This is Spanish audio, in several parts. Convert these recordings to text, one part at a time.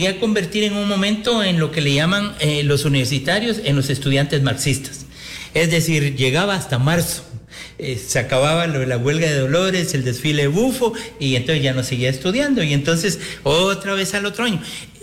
llegué a convertir en un momento en lo que le llaman los universitarios en los estudiantes marxistas. Es decir, llegaba hasta marzo. Se acababa la huelga de Dolores, el desfile bufo, y entonces ya no seguía estudiando, y entonces otra vez al otro año.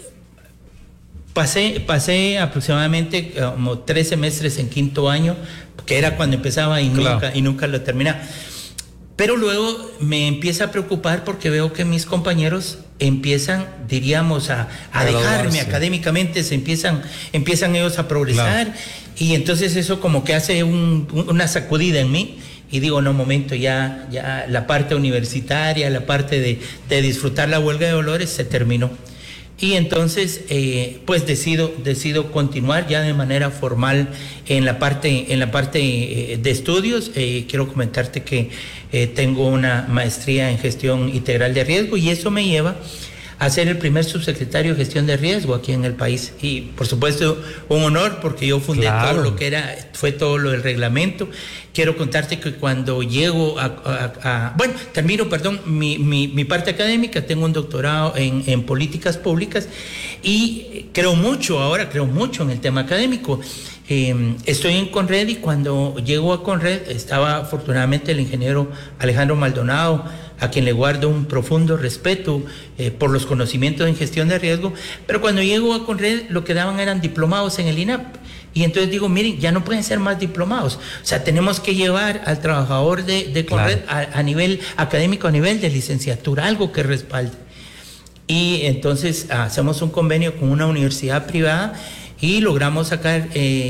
Pasé aproximadamente como 3 semestres en quinto año, que era cuando empezaba y nunca lo terminaba. Pero luego me empieza a preocupar porque veo que mis compañeros empiezan, diríamos, a dejarme académicamente, empiezan ellos a progresar, y entonces eso como que hace una sacudida en mí. Y digo, no, momento, ya la parte universitaria, la parte de disfrutar la huelga de Dolores se terminó. Y entonces, pues decido continuar ya de manera formal en la parte de estudios. Quiero comentarte que tengo una maestría en gestión integral de riesgo, y eso me lleva a ser el primer subsecretario de gestión de riesgo aquí en el país. Y por supuesto un honor, porque yo fundé todo lo que fue todo lo del reglamento. Quiero contarte que cuando llego termino mi parte académica, tengo un doctorado en políticas públicas, y creo mucho en el tema académico. Estoy en Conred, y cuando llego a Conred estaba afortunadamente el ingeniero Alejandro Maldonado, a quien le guardo un profundo respeto por los conocimientos en gestión de riesgo. Pero cuando llego a Conred, lo que daban eran diplomados en el INAP. Y entonces digo, miren, ya no pueden ser más diplomados. O sea, tenemos que llevar al trabajador de Conred a nivel académico, a nivel de licenciatura, algo que respalde. Y entonces hacemos un convenio con una universidad privada y logramos sacar,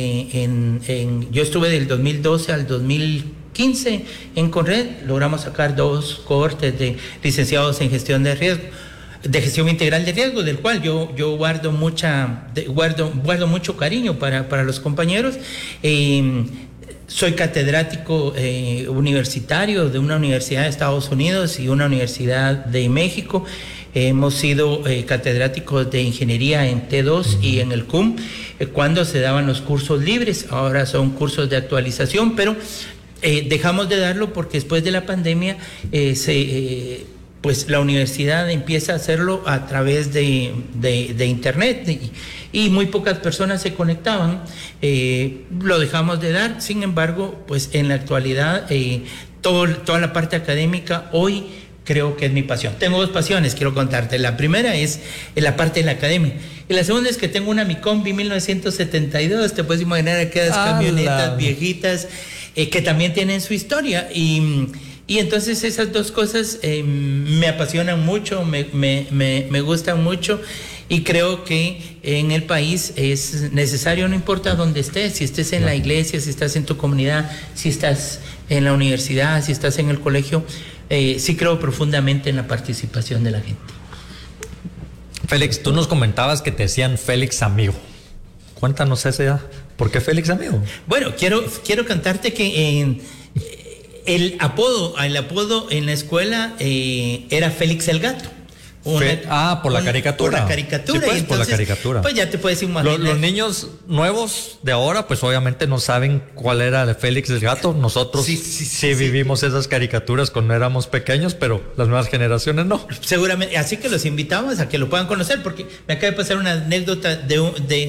yo estuve del 2012 al 2015 en Conred, logramos sacar 2 cohortes de licenciados en gestión de riesgo, de gestión integral de riesgo, del cual yo guardo mucho cariño para los compañeros. Soy catedrático universitario de una universidad de Estados Unidos y una universidad de México. Hemos sido catedráticos de ingeniería en T2 y en el CUM cuando se daban los cursos libres. Ahora son cursos de actualización, pero dejamos de darlo porque después de la pandemia pues la universidad empieza a hacerlo a través de internet, y muy pocas personas se conectaban. Lo dejamos de dar. Sin embargo, pues en la actualidad toda la parte académica hoy creo que es mi pasión. Tengo 2 pasiones, quiero contarte. La primera es la parte de la academia, y la segunda es que tengo una Micombi 1972. Te puedes imaginar aquellas camionetas viejitas que también tienen su historia, y entonces esas 2 cosas me apasionan mucho, me gustan mucho, y creo que en el país es necesario, no importa dónde estés, si estés en la iglesia, si estás en tu comunidad, si estás en la universidad, si estás en el colegio, sí creo profundamente en la participación de la gente. Félix, tú nos comentabas que te decían Félix Amigo. Cuéntanos esa, ¿por qué Félix Amigo? Bueno, quiero contarte que el apodo en la escuela era Félix el Gato. Por la caricatura. Por la caricatura. Sí, pues, por la caricatura. Pues ya te puedes imaginar. Los niños nuevos de ahora, pues obviamente no saben cuál era el Félix el Gato. Nosotros sí vivimos esas caricaturas cuando éramos pequeños, pero las nuevas generaciones no. Seguramente, así que los invitamos a que lo puedan conocer, porque me acaba de pasar una anécdota de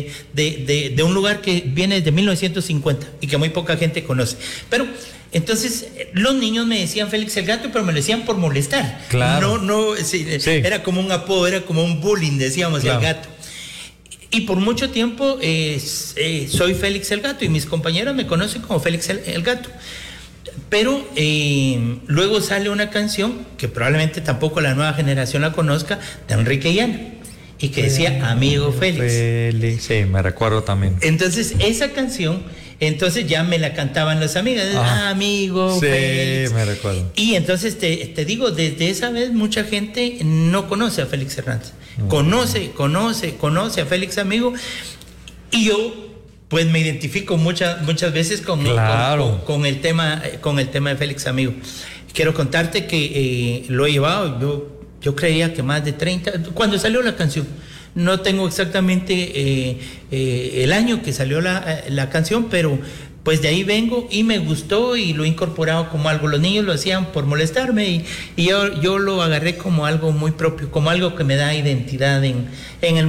un lugar que viene de 1950 y que muy poca gente conoce. Pero entonces los niños me decían Félix el Gato, pero me lo decían por molestar. Claro. Era como un apodo, era como un bullying, decíamos, el gato. Y por mucho tiempo soy Félix el Gato, y mis compañeros me conocen como Félix el Gato. Pero luego sale una canción que probablemente tampoco la nueva generación la conozca, de Enrique Llano, y que decía Amigo Félix. Sí, me recuerdo también. Entonces esa canción, entonces ya me la cantaban las amigas, Amigo Félix. Sí, me recuerdo. Y entonces te digo, desde esa vez mucha gente no conoce a Félix Hernández. Conoce a Félix Amigo, y yo pues me identifico muchas veces con el tema de Félix Amigo. Quiero contarte que lo he llevado, yo creía que más de 30, cuando salió la canción. No tengo exactamente el año que salió la canción, pero pues de ahí vengo y me gustó y lo he incorporado como algo. Los niños lo hacían por molestarme, y yo lo agarré como algo muy propio, como algo que me da identidad en el